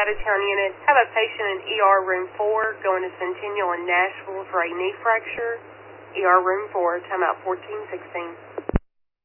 out-of-town unit. Have a patient in ER room 4 going to Centennial in Nashville for a knee fracture. ER room 4, timeout 1416.